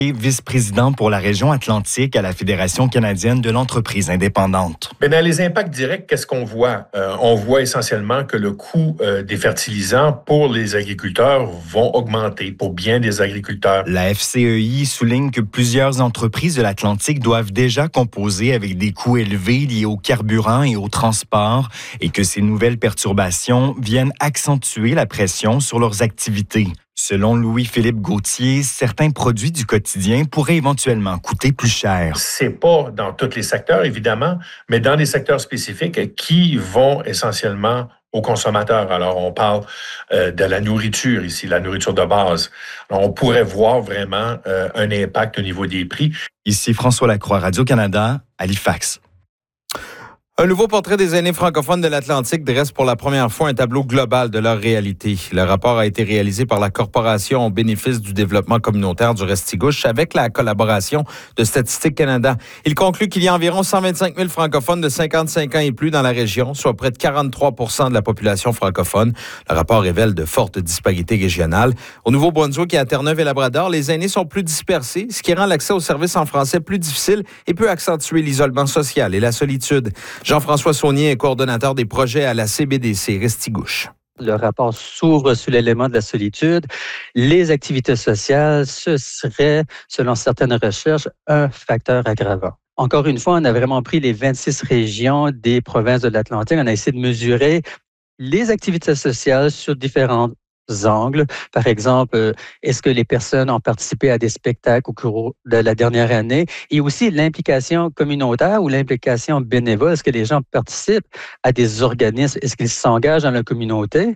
Vice-président pour la région Atlantique à la Fédération canadienne de l'entreprise indépendante. Mais dans les impacts directs, qu'est-ce qu'on voit? On voit essentiellement que le coût des fertilisants pour les agriculteurs vont augmenter, pour bien des agriculteurs. La FCEI souligne que plusieurs entreprises de l'Atlantique doivent déjà composer avec des coûts élevés liés au carburant et au transport et que ces nouvelles perturbations viennent accentuer la pression sur leurs activités. Selon Louis-Philippe Gauthier, certains produits du quotidien pourraient éventuellement coûter plus cher. C'est pas dans tous les secteurs, évidemment, mais dans des secteurs spécifiques qui vont essentiellement aux consommateurs. Alors, on parle de la nourriture ici, la nourriture de base. Alors, on pourrait voir vraiment un impact au niveau des prix. Ici François Lacroix, Radio-Canada, Halifax. Un nouveau portrait des aînés francophones de l'Atlantique dresse pour la première fois un tableau global de leur réalité. Le rapport a été réalisé par la Corporation au bénéfice du développement communautaire du Restigouche avec la collaboration de Statistique Canada. Il conclut qu'il y a environ 125 000 francophones de 55 ans et plus dans la région, soit près de 43 % de la population francophone. Le rapport révèle de fortes disparités régionales. Au Nouveau-Brunswick et à Terre-Neuve et Labrador, les aînés sont plus dispersés, ce qui rend l'accès aux services en français plus difficile et peut accentuer l'isolement social et la solitude. Jean-François Saunier est coordonnateur des projets à la CBDC Restigouche. Le rapport s'ouvre sur l'élément de la solitude. Les activités sociales, ce serait, selon certaines recherches, un facteur aggravant. Encore une fois, on a vraiment pris les 26 régions des provinces de l'Atlantique. On a essayé de mesurer les activités sociales sur différents angles. Par exemple, est-ce que les personnes ont participé à des spectacles au cours de la dernière année? Et aussi l'implication communautaire ou l'implication bénévole. Est-ce que les gens participent à des organismes? Est-ce qu'ils s'engagent dans la communauté?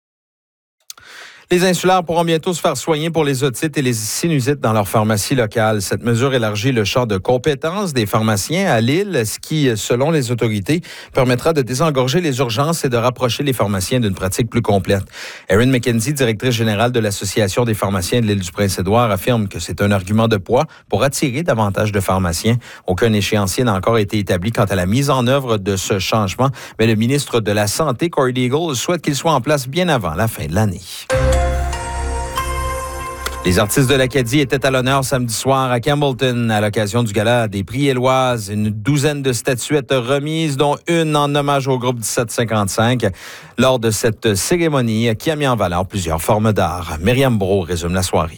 Les insulaires pourront bientôt se faire soigner pour les otites et les sinusites dans leur pharmacie locale. Cette mesure élargit le champ de compétences des pharmaciens à l'île, ce qui, selon les autorités, permettra de désengorger les urgences et de rapprocher les pharmaciens d'une pratique plus complète. Erin McKenzie, directrice générale de l'Association des pharmaciens de l'île du Prince-Édouard, affirme que c'est un argument de poids pour attirer davantage de pharmaciens. Aucun échéancier n'a encore été établi quant à la mise en œuvre de ce changement, mais le ministre de la Santé, Corey Deagle, souhaite qu'il soit en place bien avant la fin de l'année. Les artistes de l'Acadie étaient à l'honneur samedi soir à Campbellton à l'occasion du gala des prix Éloises. Une douzaine de statuettes remises, dont une en hommage au groupe 1755. Lors de cette cérémonie qui a mis en valeur plusieurs formes d'art. Myriam Brault résume la soirée.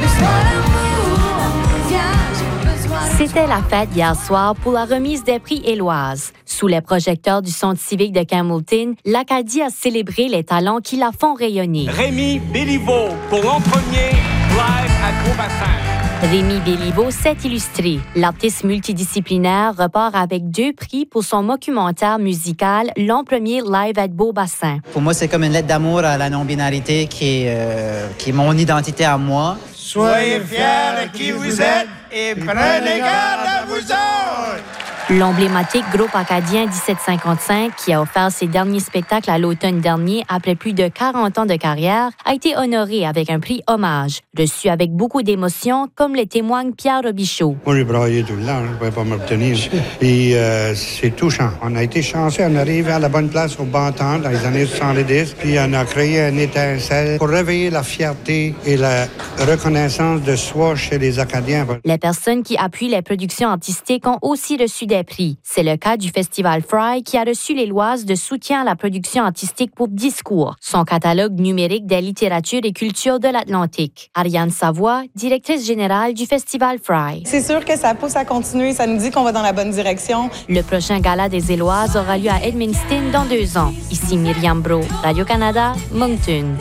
C'était la fête hier soir pour la remise des prix Éloises. Sous les projecteurs du Centre civique de Campbellton, l'Acadie a célébré les talents qui la font rayonner. Rémi Béliveau pour l'an premier, live à Beaubassin. Rémi Béliveau s'est illustré. L'artiste multidisciplinaire repart avec 2 prix pour son documentaire musical L'an premier live à Beaubassin. Pour moi, c'est comme une lettre d'amour à la non-binarité qui est mon identité à moi. Soyez fiers de qui vous êtes et prenez garde à vous autres. L'emblématique groupe acadien 1755, qui a offert ses derniers spectacles à l'automne dernier après plus de 40 ans de carrière, a été honoré avec un prix hommage, reçu avec beaucoup d'émotion, comme le témoigne Pierre Robichaud. Moi, j'ai braillé tout le temps, je ne pouvais pas me retenir. Et c'est touchant. On a été chanceux, on arrive à la bonne place au bon temps dans les années 70, puis on a créé une étincelle pour réveiller la fierté et la reconnaissance de soi chez les Acadiens. Les personnes qui appuient les productions artistiques ont aussi reçu des prix. C'est le cas du Festival Fry qui a reçu l'Éloise de soutien à la production artistique pour Discours, son catalogue numérique des littératures et cultures de l'Atlantique. Ariane Savoie, directrice générale du Festival Fry. C'est sûr que ça pousse à continuer, ça nous dit qu'on va dans la bonne direction. Le prochain gala des Éloises aura lieu à Edmundston dans 2 ans. Ici Myriam Brault, Radio-Canada, Moncton.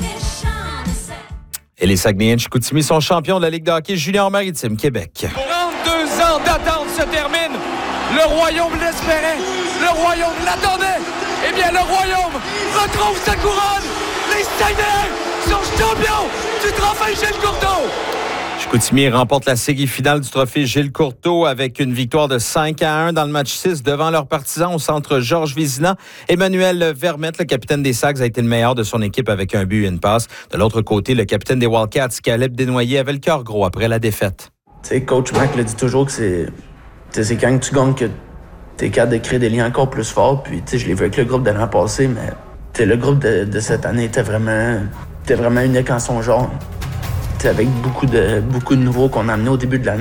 Et les Saguenayens de Chicoutimi sont champions de la Ligue de hockey junior maritime Québec. 32 ans d'attente se terminent. Le royaume l'espérait, le royaume l'attendait. Eh bien, le royaume retrouve sa couronne. Les Saguenayens sont champions du trophée Gilles Courteau. Chicoutimi remporte la série finale du trophée Gilles Courteau avec une victoire de 5-1 dans le match 6 devant leurs partisans au centre Georges Vézina. Emmanuel Vermette, le capitaine des Sags, a été le meilleur de son équipe avec un but et une passe. De l'autre côté, le capitaine des Wildcats, Caleb Desnoyers, avait le cœur gros après la défaite. Tu sais, Coach Mac le dit toujours que c'est quand tu gagnes que t'es capable de créer des liens encore plus forts. Puis, tu sais, je l'ai vu avec le groupe de l'an passé, mais le groupe de cette année était vraiment unique en son genre. avec beaucoup de nouveaux qu'on a amenés au début de l'année.